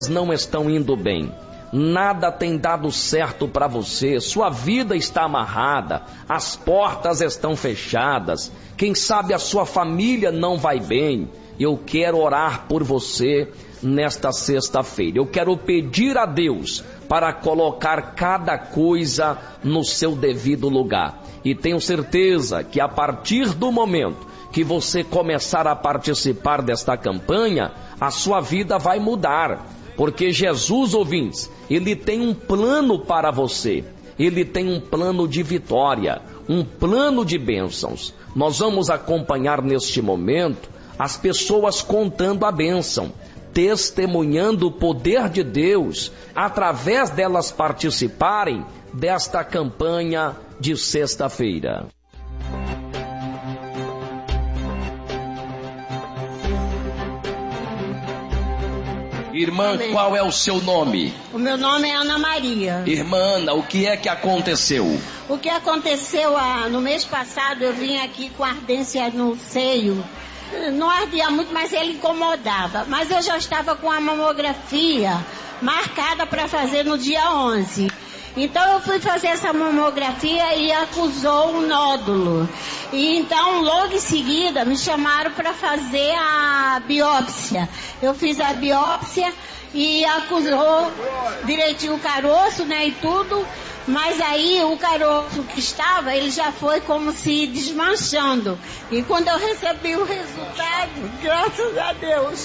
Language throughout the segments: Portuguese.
não estão indo bem. Nada tem dado certo para você, sua vida está amarrada, as portas estão fechadas, quem sabe a sua família não vai bem. Eu quero orar por você nesta sexta-feira. Eu quero pedir a Deus para colocar cada coisa no seu devido lugar. E tenho certeza que a partir do momento que você começar a participar desta campanha, a sua vida vai mudar. Porque Jesus, ouvintes, Ele tem um plano para você. Ele tem um plano de vitória, um plano de bênçãos. Nós vamos acompanhar neste momento as pessoas contando a bênção, testemunhando o poder de Deus, através delas participarem desta campanha de sexta-feira. Irmã, Amém. Qual é o seu nome? O meu nome é Ana Maria. Irmã Ana, o que é que aconteceu? O que aconteceu no mês passado, eu vim aqui com ardência no seio. Não ardia muito, mas ele incomodava. Mas eu já estava com a mamografia marcada para fazer no dia 11. Então eu fui fazer essa mamografia e acusou um nódulo. E então logo em seguida me chamaram para fazer a biópsia. Eu fiz a biópsia e acusou direitinho o caroço, né, e tudo. Mas aí o caroço que estava, ele já foi como se desmanchando. E quando eu recebi o resultado, graças a Deus,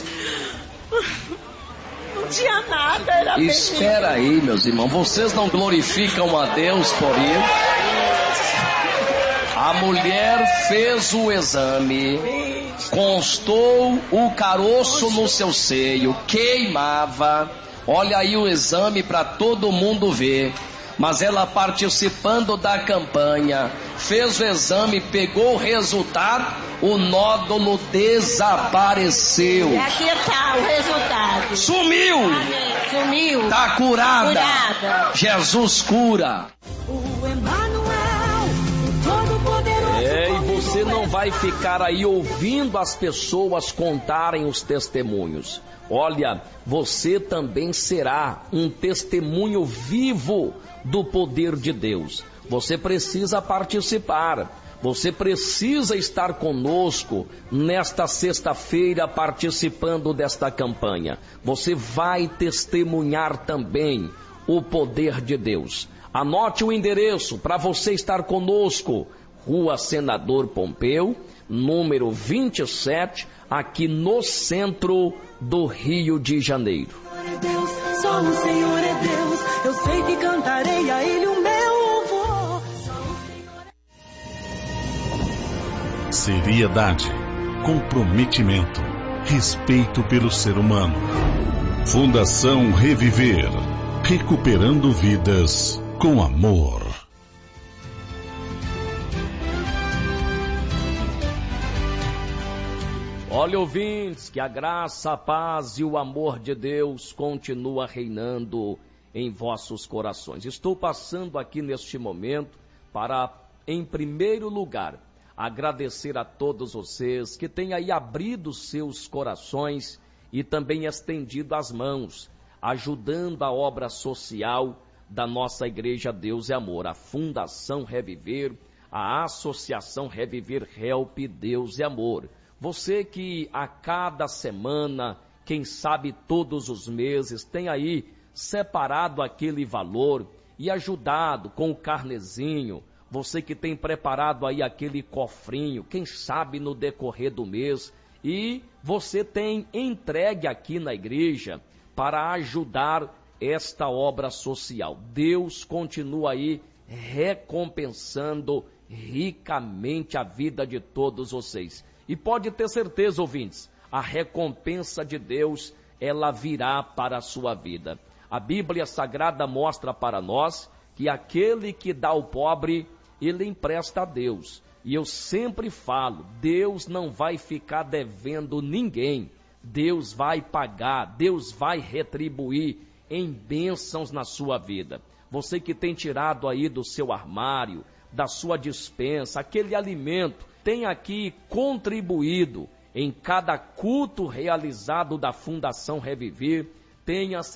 não tinha nada, era benigno. Espera aí, meus irmãos, vocês não glorificam a Deus por isso? A mulher fez o exame, constou o caroço no seu seio, queimava. Olha aí o exame para todo mundo ver. Mas ela, participando da campanha, fez o exame, pegou o resultado, o nódulo desapareceu. E aqui está o resultado. Sumiu! Amém. Sumiu. Está curada. Curada. Jesus cura. O Emmanuel, o Todo-Poderoso. E você não vai ficar aí ouvindo as pessoas contarem os testemunhos. Olha, você também será um testemunho vivo do poder de Deus. Você precisa participar. Você precisa estar conosco nesta sexta-feira participando desta campanha. Você vai testemunhar também o poder de Deus. Anote o endereço para você estar conosco. Rua Senador Pompeu, número 27, aqui no centro do Rio de Janeiro. Deus, só o Senhor é Deus. Eu sei que cantarei a Ele o meu louvor. Seriedade, comprometimento, respeito pelo ser humano. Fundação Reviver, recuperando vidas com amor. Olha, ouvintes, que a graça, a paz e o amor de Deus continua reinando em vossos corações. Estou passando aqui neste momento para, em primeiro lugar, agradecer a todos vocês que têm aí abrido seus corações e também estendido as mãos, ajudando a obra social da nossa Igreja Deus e Amor, a Fundação Reviver, a Associação Reviver Help Deus e Amor. Você que a cada semana, quem sabe todos os meses, tem aí separado aquele valor e ajudado com o carnezinho. Você que tem preparado aí aquele cofrinho, quem sabe no decorrer do mês. E você tem entregue aqui na igreja para ajudar esta obra social. Deus continua aí recompensando ricamente a vida de todos vocês. E pode ter certeza, ouvintes, a recompensa de Deus, ela virá para a sua vida. A Bíblia Sagrada mostra para nós que aquele que dá ao pobre, ele empresta a Deus. E eu sempre falo, Deus não vai ficar devendo ninguém. Deus vai pagar, Deus vai retribuir em bênçãos na sua vida. Você que tem tirado aí do seu armário, da sua despensa, aquele alimento, tem aqui contribuído em cada culto realizado da Fundação Reviver, tenha